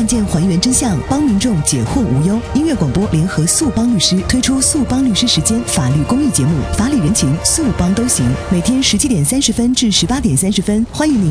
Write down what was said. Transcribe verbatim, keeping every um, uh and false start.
案件还原真相，帮民众解惑无忧。音乐广播联合速帮律师推出速帮律师时间法律公益节目，法理人情，速帮都行。每天十七点三十分至十八点三十分，欢迎您